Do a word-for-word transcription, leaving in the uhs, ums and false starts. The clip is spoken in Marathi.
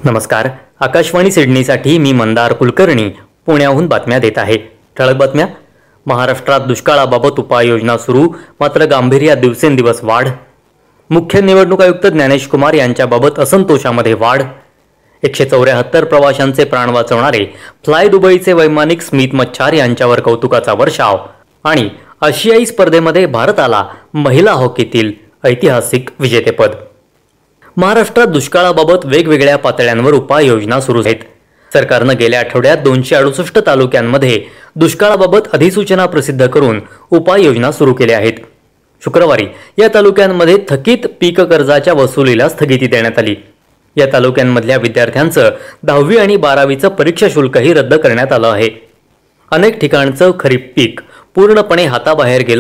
नमस्कार. आकाशवाणी सिडनीसाठी मी मंदार कुलकर्णी पुण्याहून बातम्या देत आहे. ठळक बातम्या. महाराष्ट्रात दुष्काळाबाबत उपाययोजना सुरू, मात्र गांभीर्यात दिवसेंदिवस वाढ. मुख्य निवडणूक आयुक्त ज्ञानेश कुमार यांच्याबाबत असंतोषामध्ये वाढ. एकशे चौऱ्याहत्तर प्रवाशांचे प्राण वाचवणारे फ्लाय दुबईचे वैमानिक स्मित मच्छार यांच्यावर कौतुकाचा वर्षाव. आणि आशियाई स्पर्धेमध्ये भारताला महिला हॉकीतील ऐतिहासिक विजेतेपद. महाराष्ट्रात दुष्काळाबाबत वेगवेगळ्या पातळ्यांवर उपाययोजना सुरू आहेत. सरकारनं गेल्या आठवड्यात दोनशे अडुसष्ट तालुक्यांमध्ये दुष्काळाबाबत अधिसूचना प्रसिद्ध करून उपाययोजना सुरू केल्या आहेत. शुक्रवारी या तालुक्यांमध्ये थकीत पीक कर्जाच्या वसुलीला स्थगिती देण्यात आली. या तालुक्यांमधल्या विद्यार्थ्यांचं दहावी आणि बारावीचं परीक्षा शुल्कही रद्द करण्यात आलं आहे. अनेक ठिकाणचं खरीप पीक पूर्णपणे हाताबाहेर गेलं